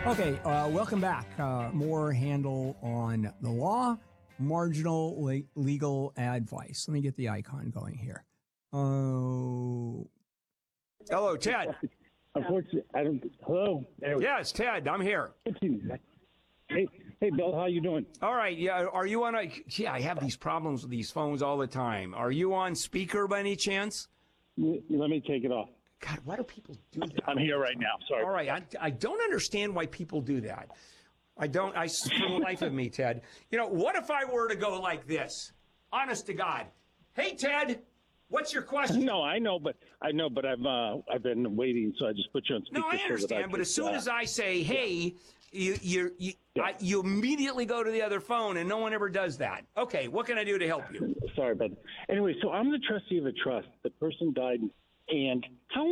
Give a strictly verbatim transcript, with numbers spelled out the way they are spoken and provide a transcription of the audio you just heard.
Okay, uh, welcome back. Uh, more handle on the law, marginal le- legal advice. Let me get the icon going here. Oh, hello, Ted. Unfortunately, I don't. Hello. There. Yes, Ted, I'm here. Hey, hey, Bill, how you doing? All right. Yeah. Are you on a? Yeah, I have these problems with these phones all the time. Are you on speaker by any chance? L- Let me take it off. God, why do people do that? I'm here right now. Sorry. All right. I, I don't understand why people do that. I don't. I for the life of me, Ted. You know, what if I were to go like this? Honest to God. Hey, Ted. What's your question? No, I know, but I know, but I've uh, I've been waiting, so I just put you on speaker. No, I so that understand, but could, as soon uh, as I say, "Hey," you you you, Yeah. I, you immediately go to the other phone, and no one ever does that. Okay, what can I do to help you? Sorry, but anyway, so I'm the trustee of a trust. The person died, and how